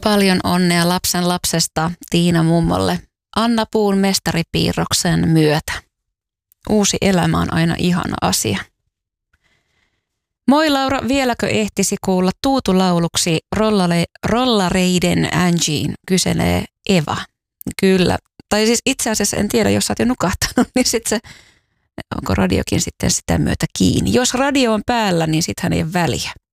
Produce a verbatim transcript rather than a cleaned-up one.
paljon onnea lapsen lapsesta Tiina mummolle Anna Puun mestaripiirroksen myötä. Uusi elämä on aina ihana asia. Moi Laura, vieläkö ehtisi kuulla tuutulauluksi rollale, rollareiden Angien, kyselee Eva. Kyllä. Tai siis itse asiassa en tiedä, jos sä oot jo nukahtanut, niin sit se, onko radiokin sitten sitä myötä kiinni. Jos radio on päällä, niin sittenhän ei ole väliä.